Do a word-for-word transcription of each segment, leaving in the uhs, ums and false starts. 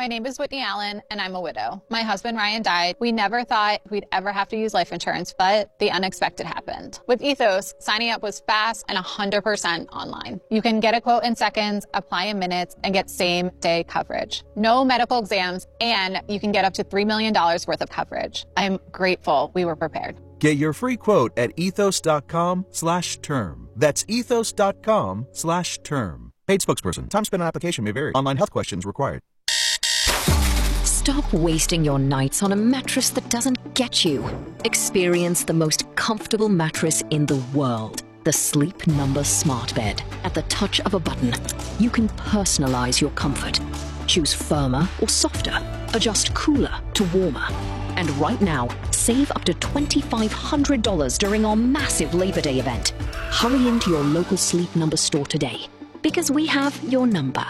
My name is Whitney Allen, and I'm a widow. My husband, Ryan, died. We never thought we'd ever have to use life insurance, but the unexpected happened. With Ethos, signing up was fast and one hundred percent online. You can get a quote in seconds, apply in minutes, and get same-day coverage. No medical exams, and you can get up to three million dollars worth of coverage. I'm grateful we were prepared. Get your free quote at ethos.com slash term. That's ethos.com slash term. Paid spokesperson. Time spent on application may vary. Online health questions required. Stop wasting your nights on a mattress that doesn't get you. Experience the most comfortable mattress in the world. The Sleep Number Smart Bed. At the touch of a button, you can personalize your comfort. Choose firmer or softer. Adjust cooler to warmer. And right now, save up to two thousand five hundred dollars during our massive Labor Day event. Hurry into your local Sleep Number store today, because we have your number.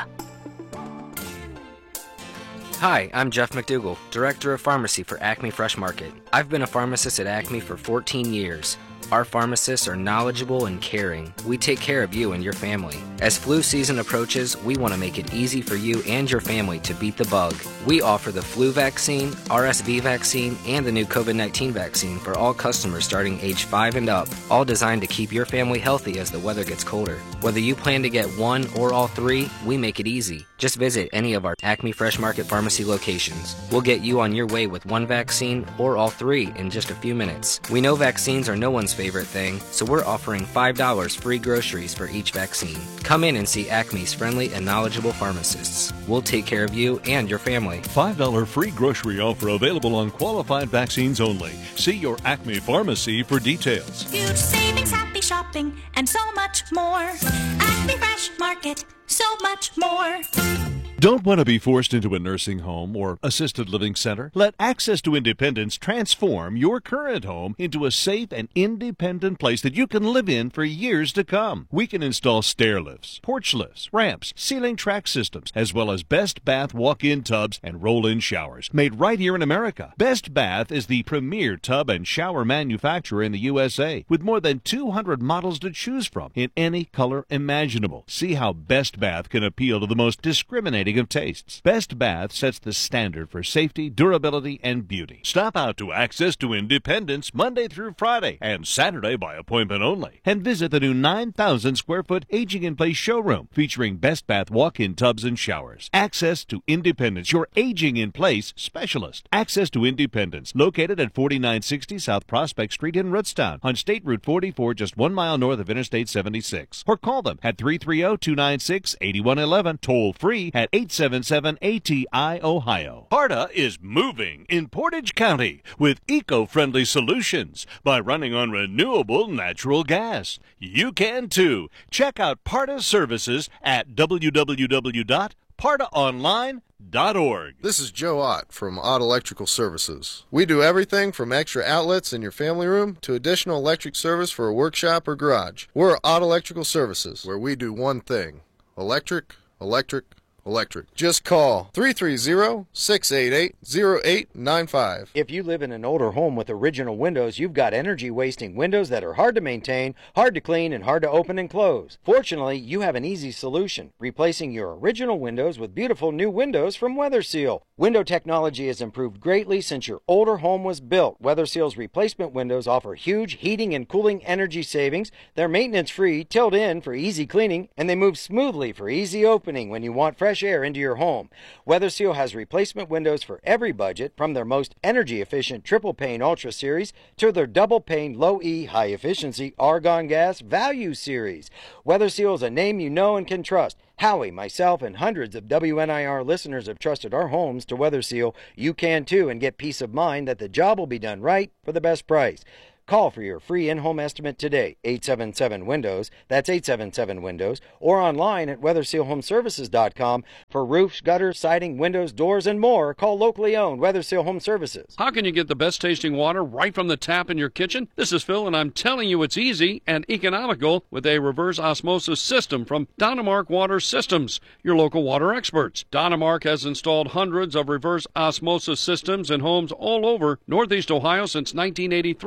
Hi, I'm Jeff McDougall, Director of Pharmacy for Acme Fresh Market. I've been a pharmacist at Acme for fourteen years. Our pharmacists are knowledgeable and caring. We take care of you and your family. As flu season approaches, we want to make it easy for you and your family to beat the bug. We offer the flu vaccine, R S V vaccine, and the new COVID nineteen vaccine for all customers starting age five and up, all designed to keep your family healthy as the weather gets colder. Whether you plan to get one or all three, we make it easy. Just visit any of our Acme Fresh Market Pharmacy locations. We'll get you on your way with one vaccine or all three in just a few minutes. We know vaccines are no one's favorite thing, so we're offering five dollars free groceries for each vaccine. Come in and see Acme's friendly and knowledgeable pharmacists. We'll take care of you and your family. five dollars free grocery offer available on qualified vaccines only. See your Acme pharmacy for details. Huge savings, happy shopping, and so much more. Acme Fresh Market, so much more. Don't want to be forced into a nursing home or assisted living center? Let Access to Independence transform your current home into a safe and independent place that you can live in for years to come. We can install stair lifts, porch lifts, ramps, ceiling track systems, as well as Best Bath walk-in tubs and roll-in showers, made right here in America. Best Bath is the premier tub and shower manufacturer in the U S A, with more than two hundred models to choose from in any color imaginable. See how Best Bath can appeal to the most discriminating of tastes. Best Bath sets the standard for safety, durability, and beauty. Stop out to Access to Independence Monday through Friday and Saturday by appointment only. And visit the new nine thousand square foot Aging in Place showroom featuring Best Bath walk-in tubs and showers. Access to Independence, your Aging in Place specialist. Access to Independence, located at forty-nine sixty South Prospect Street in Rootstown on State Route forty-four, just one mile north of Interstate seventy-six. Or call them at three three zero, two nine six, eight one one one, toll free at eight seven seven A T I Ohio. PARTA is moving in Portage County with eco-friendly solutions by running on renewable natural gas. You can too. Check out PARTA services at w w w dot parta online dot org. This is Joe Ott from Ott Electrical Services. We do everything from extra outlets in your family room to additional electric service for a workshop or garage. We're Ott Electrical Services, where we do one thing: electric, electric, electric. Just call three three zero, six eight eight, zero eight nine five. If you live in an older home with original windows, you've got energy-wasting windows that are hard to maintain, hard to clean, and hard to open and close. Fortunately, you have an easy solution: replacing your original windows with beautiful new windows from WeatherSeal. Window technology has improved greatly since your older home was built. WeatherSeal's replacement windows offer huge heating and cooling energy savings. They're maintenance-free, tilled in for easy cleaning, and they move smoothly for easy opening when you want fresh air into your home. WeatherSeal has replacement windows for every budget, from their most energy-efficient triple-pane Ultra Series to their double-pane low-E high-efficiency argon gas Value Series. WeatherSeal is a name you know and can trust. Howie, myself, and hundreds of W N I R listeners have trusted our homes to WeatherSeal. You can too, and get peace of mind that the job will be done right for the best price. Call for your free in-home estimate today, eight seven seven Windows, that's eight seven seven Windows, or online at weather seal home services dot com. For roofs, gutters, siding, windows, doors, and more, call locally owned WeatherSeal Home Services. How can you get the best tasting water right from the tap in your kitchen? This is Phil, and I'm telling you it's easy and economical with a reverse osmosis system from Donamark Water Systems, your local water experts. Donamark has installed hundreds of reverse osmosis systems in homes all over Northeast Ohio since nineteen eighty-three. Whether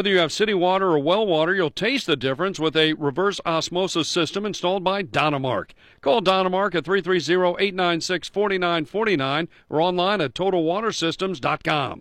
Whether you have city water or well water, you'll taste the difference with a reverse osmosis system installed by Dynamark. Call Dynamark at three three zero, eight nine six, four nine four nine or online at total water systems dot com.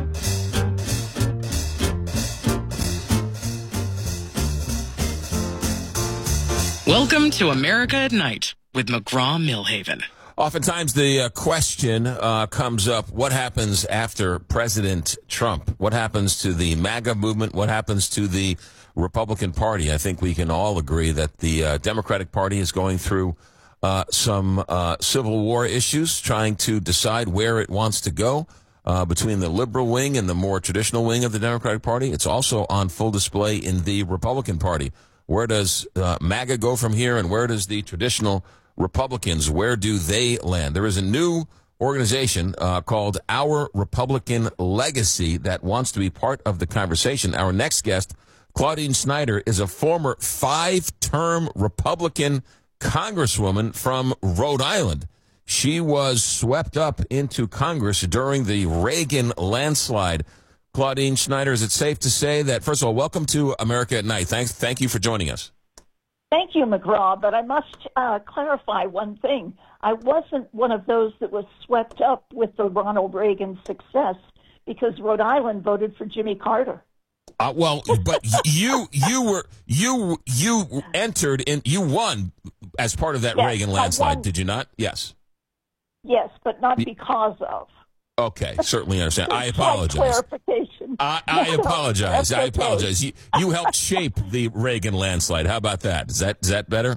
Welcome to America at Night with McGraw-Millhaven. Oftentimes the uh, question uh, comes up, what happens after President Trump? What happens to the MAGA movement? What happens to the Republican Party? I think we can all agree that the uh, Democratic Party is going through uh, some uh, Civil War issues, trying to decide where it wants to go uh, between the liberal wing and the more traditional wing of the Democratic Party. It's also on full display in the Republican Party. Where does uh, MAGA go from here, and where does the traditional Republicans, where do they land? There is a new organization uh, called Our Republican Legacy that wants to be part of the conversation. Our next guest, Claudine Snyder, is a former five-term Republican congresswoman from Rhode Island. She was swept up into Congress during the Reagan landslide. Claudine Snyder, is it safe to say that, first of all, welcome to America at Night. Thanks, thank you for joining us. Thank you, McGraw, but I must uh, clarify one thing. I wasn't one of those that was swept up with the Ronald Reagan success because Rhode Island voted for Jimmy Carter. Uh, well, but you you were you you entered in you won as part of that yes, Reagan landslide, did you not? Yes. Yes, but not because of. Okay, certainly understand. I apologize. Clarification. I, I no, apologize. I okay. apologize. You, you helped shape the Reagan landslide. How about that? Is that is that better?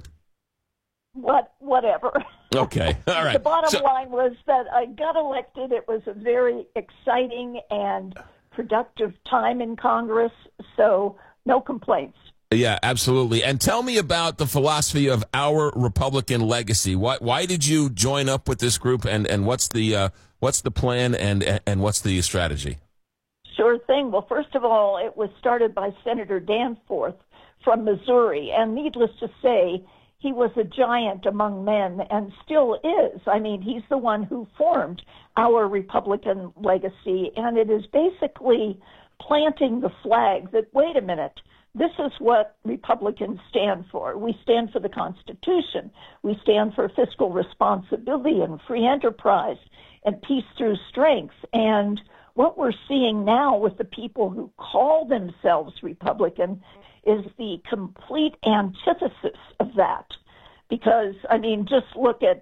What? Whatever. Okay. All right. The bottom so, line was that I got elected. It was a very exciting and productive time in Congress, so no complaints. Yeah, absolutely. And tell me about the philosophy of Our Republican Legacy. Why why did you join up with this group, and and what's the uh, what's the plan and and what's the strategy? Sure thing. Well, first of all, it was started by Senator Danforth from Missouri, and needless to say, he was a giant among men and still is. I mean, he's the one who formed Our Republican Legacy, and it is basically planting the flag that, wait a minute, this is what Republicans stand for. We stand for the Constitution. We stand for fiscal responsibility and free enterprise and peace through strength. And what we're seeing now with the people who call themselves Republican is the complete antithesis of that. Because, I mean, just look at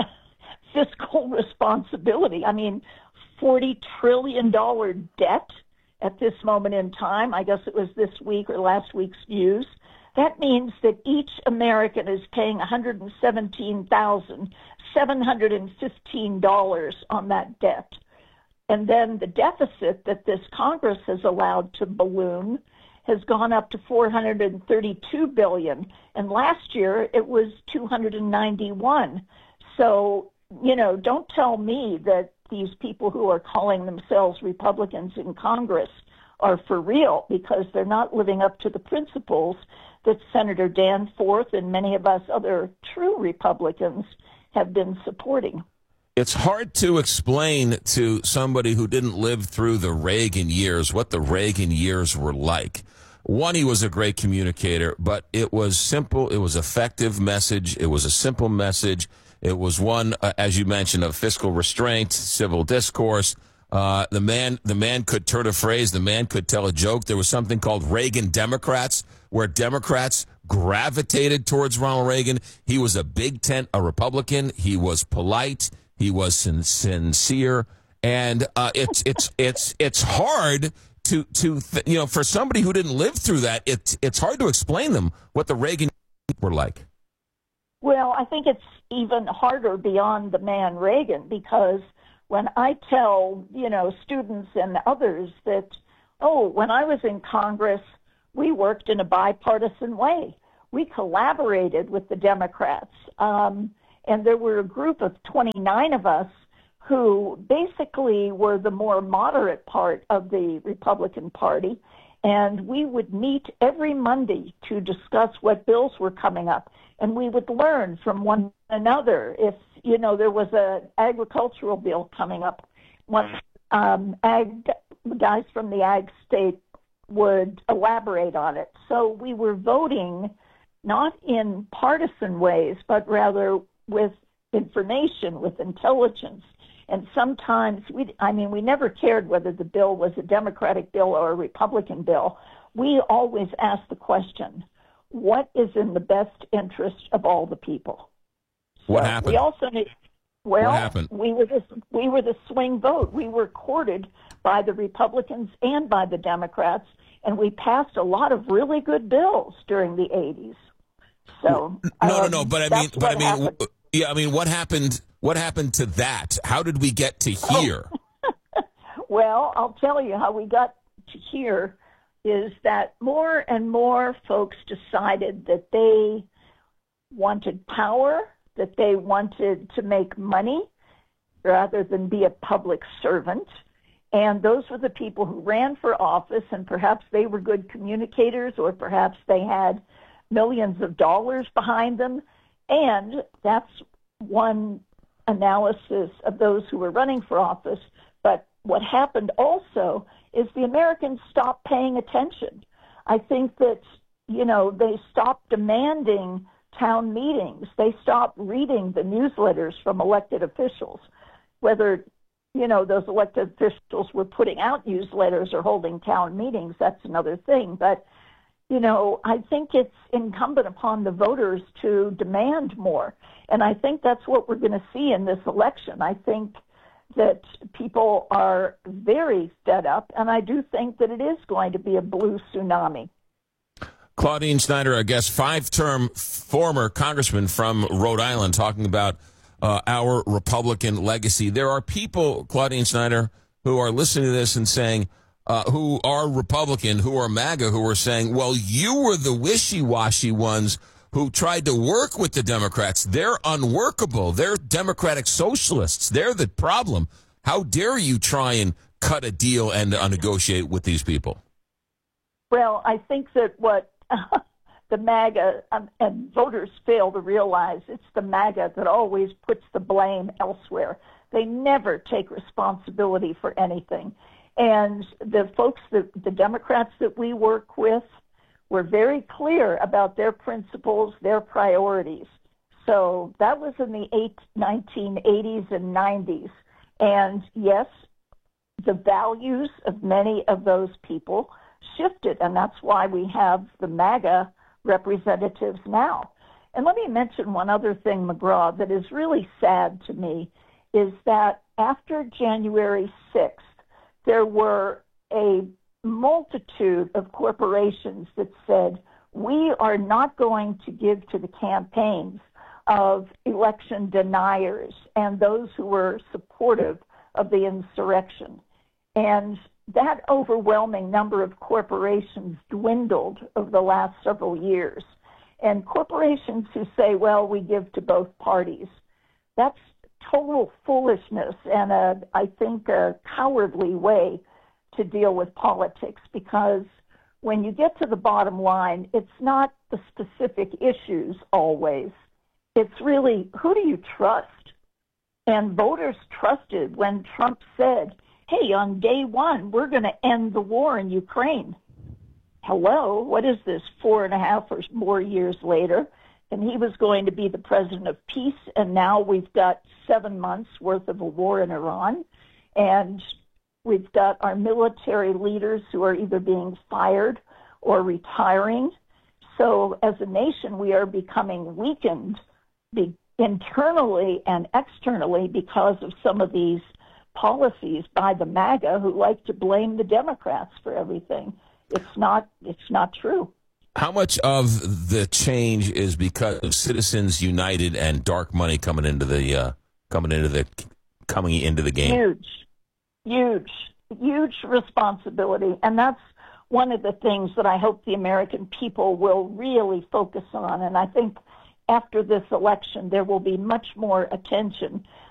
fiscal responsibility. I mean, forty trillion dollars debt at this moment in time. I guess it was this week or last week's news. That means that each American is paying one hundred seventeen thousand seven hundred fifteen dollars on that debt. And then the deficit that this Congress has allowed to balloon has gone up to four hundred thirty-two billion dollars, and last year it was two hundred ninety-one. So, you know, don't tell me that these people who are calling themselves Republicans in Congress are for real, because they're not living up to the principles that Senator Danforth and many of us other true Republicans have been supporting. It's hard to explain to somebody who didn't live through the Reagan years what the Reagan years were like. One, he was a great communicator, but it was simple. It was effective message. It was a simple message. It was one, uh, as you mentioned, of fiscal restraint, civil discourse. Uh, the man, the man could turn a phrase. The man could tell a joke. There was something called Reagan Democrats, where Democrats gravitated towards Ronald Reagan. He was a big tent, a Republican. He was polite. He was sin- sincere, and uh, it's it's it's it's hard to to th- you know, for somebody who didn't live through that. It's it's hard to explain them what the Reagan were like. Well, I think it's even harder beyond the man Reagan, because when I tell, you know, students and others that, oh, when I was in Congress, we worked in a bipartisan way. We collaborated with the Democrats. Um, And there were a group of twenty-nine of us who basically were the more moderate part of the Republican Party. And we would meet every Monday to discuss what bills were coming up. And we would learn from one another. If, you know, there was an agricultural bill coming up, one um, ag guys from the ag state would elaborate on it. So we were voting not in partisan ways, but rather with information, with intelligence. And sometimes, we, I mean, we never cared whether the bill was a Democratic bill or a Republican bill. We always asked the question, what is in the best interest of all the people? What so happened? We also need, well, what happened? we were the we were the swing vote. We were courted by the Republicans and by the Democrats, and we passed a lot of really good bills during the eighties. So no, um, no, no. But I mean, but I mean, happened. yeah. I mean, what happened? What happened to that? How did we get to here? Oh. Well, I'll tell you how we got to here. Is that more and more folks decided that they wanted power, that they wanted to make money rather than be a public servant. And those were the people who ran for office, and perhaps they were good communicators, or perhaps they had millions of dollars behind them. And that's one analysis of those who were running for office. But what happened also is the Americans stopped paying attention. I think that, you know, they stopped demanding town meetings. They stopped reading the newsletters from elected officials. Whether, you know, those elected officials were putting out newsletters or holding town meetings, that's another thing. But, you know, I think it's incumbent upon the voters to demand more. And I think that's what we're going to see in this election. I think that people are very fed up, and I do think that it is going to be a blue tsunami. Claudine Schneider, I guess, five-term former congressman from Rhode Island, talking about uh, our Republican legacy. There are people, Claudine Schneider, who are listening to this and saying, uh, who are Republican, who are MAGA, who are saying, well, you were the wishy-washy ones who tried to work with the Democrats. They're unworkable. They're Democratic socialists. They're the problem. How dare you try and cut a deal and uh, negotiate with these people? Well, I think that what uh, the MAGA um, and voters fail to realize, it's the MAGA that always puts the blame elsewhere. They never take responsibility for anything. And the folks, that, the Democrats that we work with, were very clear about their principles, their priorities. So that was in the nineteen eighties and nineties. And yes, the values of many of those people shifted, and that's why we have the MAGA representatives now. And let me mention one other thing, McGraw, that is really sad to me, is that after January sixth, there were a multitude of corporations that said, we are not going to give to the campaigns of election deniers and those who were supportive of the insurrection. And that overwhelming number of corporations dwindled over the last several years. And corporations who say, well, we give to both parties, that's total foolishness and a, I think a cowardly way to deal with politics, because when you get to the bottom line, it's not the specific issues always. It's really, who do you trust? And voters trusted when Trump said, hey, on day one, we're going to end the war in Ukraine. Hello, what is this, four and a half or more years later? And he was going to be the president of peace, and now we've got seven months worth of a war in Iran. And we've got our military leaders who are either being fired or retiring. So as a nation, we are becoming weakened be- internally and externally because of some of these policies by the MAGA who like to blame the Democrats for everything. It's not, it's not true. How much of the change is because of Citizens United and dark money coming into the uh, coming into the coming into the game? Huge. Huge, huge responsibility. And that's one of the things that I hope the American people will really focus on. And I think after this election, there will be much more attention